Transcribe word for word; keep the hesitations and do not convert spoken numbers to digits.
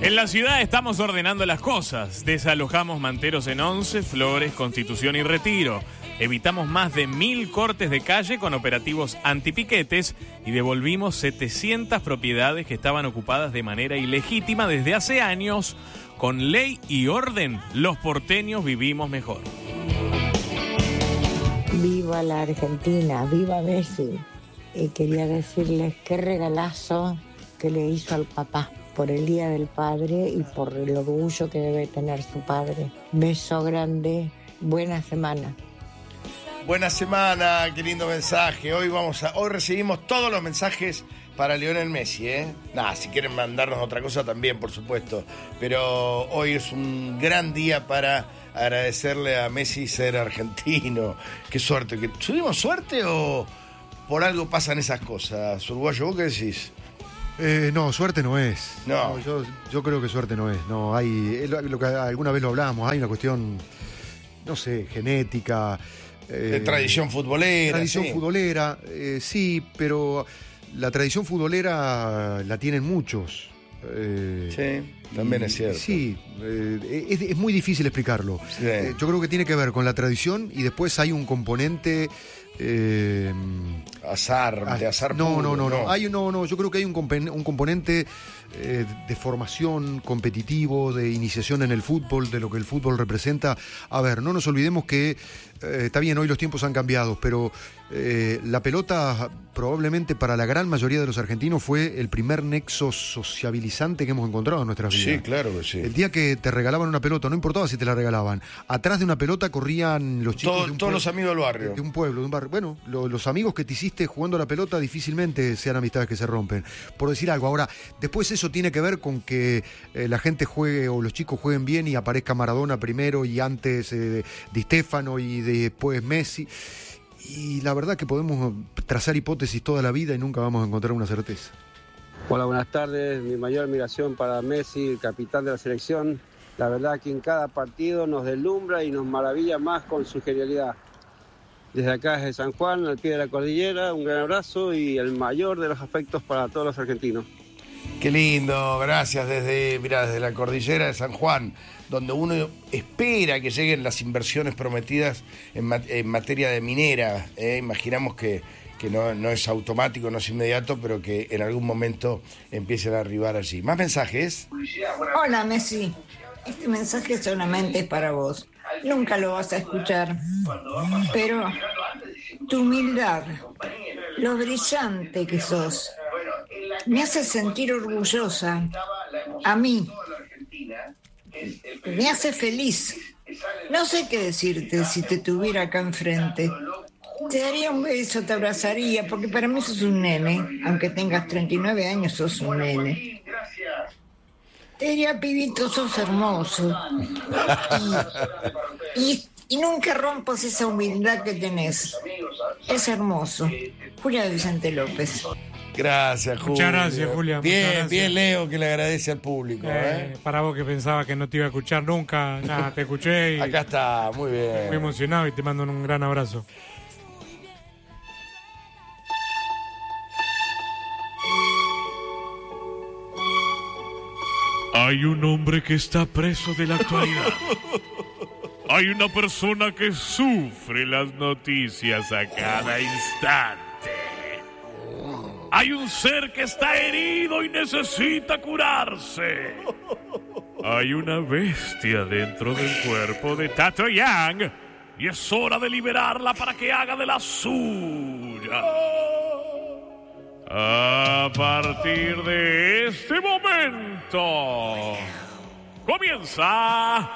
En la ciudad estamos ordenando las cosas. Desalojamos manteros en Once, Flores, Constitución y Retiro. Evitamos más de mil cortes de calle con operativos antipiquetes y devolvimos setecientas propiedades que estaban ocupadas de manera ilegítima desde hace años. Con ley y orden, los porteños vivimos mejor. Viva la Argentina, viva Messi. Y quería decirles qué regalazo que le hizo al papá por el Día del Padre y por el orgullo que debe tener su padre. Beso grande, buena semana. Buena semana, qué lindo mensaje. Hoy vamos a, hoy recibimos todos los mensajes para Lionel Messi, ¿eh? Nada, si quieren mandarnos otra cosa también, por supuesto. Pero hoy es un gran día para agradecerle a Messi ser argentino. Qué suerte. ¿Tuvimos suerte o por algo pasan esas cosas? Uruguayo, ¿vos qué decís? Eh, no, suerte no es. No. no yo, yo creo que suerte no es. No, hay lo, lo que alguna vez lo hablábamos, hay una cuestión, no sé, genética. Eh, de tradición futbolera. Tradición sí. futbolera, eh, sí, pero la tradición futbolera la tienen muchos. Eh, sí, también y, es cierto. Sí, eh, es, es muy difícil explicarlo. Sí. Eh, yo creo que tiene que ver con la tradición y después hay un componente... Eh, azar, de azar no, puro, no, no, no, no. Hay, no, no, yo creo que hay un, compen- un componente eh, de formación competitivo, de iniciación en el fútbol, de lo que el fútbol representa. A ver, no nos olvidemos que eh, está bien, hoy los tiempos han cambiado, pero eh, la pelota probablemente para la gran mayoría de los argentinos fue el primer nexo sociabilizante que hemos encontrado en nuestras vidas. Sí, claro que sí. El día que te regalaban una pelota, no importaba si te la regalaban, atrás de una pelota corrían los chicos Todo, de un todos pueblo, los amigos del barrio. de un pueblo, de un barrio. Bueno, lo, los amigos que te hiciste jugando a la pelota difícilmente sean amistades que se rompen, por decir algo. Ahora, después eso tiene que ver con que eh, la gente juegue o los chicos jueguen bien y aparezca Maradona primero y antes eh, Di Stéfano y después Messi. Y la verdad que podemos trazar hipótesis toda la vida y nunca vamos a encontrar una certeza. Hola, buenas tardes. Mi mayor admiración para Messi, el capitán de la selección. La verdad que en cada partido nos deslumbra y nos maravilla más con su genialidad. Desde acá, desde San Juan, al pie de la cordillera, un gran abrazo y el mayor de los afectos para todos los argentinos. Qué lindo, gracias. Desde, mirá, desde la cordillera de San Juan, donde uno espera que lleguen las inversiones prometidas en, mat- en materia de minera. ¿eh? Imaginamos que, que no, no es automático, no es inmediato, pero que en algún momento empiecen a arribar allí. ¿Más mensajes? Hola, Messi. Este mensaje solamente es para vos. Nunca lo vas a escuchar. Pero tu humildad, lo brillante que sos, me hace sentir orgullosa. A mí. Me hace feliz. No sé qué decirte si te tuviera acá enfrente. Te daría un beso, te abrazaría, porque para mí sos un nene. Aunque tengas treinta y nueve años, sos un nene. Te diría, pibito, sos hermoso. Y, y, y nunca rompas esa humildad que tenés. Es hermoso. Julia de Vicente López. Gracias, Julio. Muchas gracias, Julia. Bien, Muchas gracias. bien, Leo, que le agradece al público. Eh, ¿eh? para vos que pensabas que no te iba a escuchar nunca, nada, te escuché y Acá está, muy bien. muy emocionado y te mando un gran abrazo. Hay un hombre que está preso de la actualidad. Hay una persona que sufre las noticias a cada instante. Hay un ser que está herido y necesita curarse. Hay una bestia dentro del cuerpo de Tato Yang y es hora de liberarla para que haga de la suya. A partir de este momento comienza